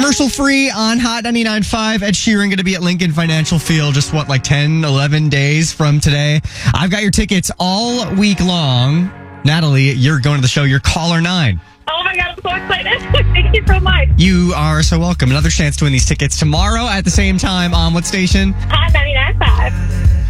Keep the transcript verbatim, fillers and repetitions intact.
Commercial free on Hot ninety-nine point five. Ed Sheeran going to be at Lincoln Financial Field just, what, like ten, eleven days from today. I've got your tickets all week long. Natalie, you're going to the show. You're caller nine. Oh my God, I'm so excited. Thank you so much. You are so welcome. Another chance to win these tickets tomorrow at the same time on what station? Hot ninety-nine point five.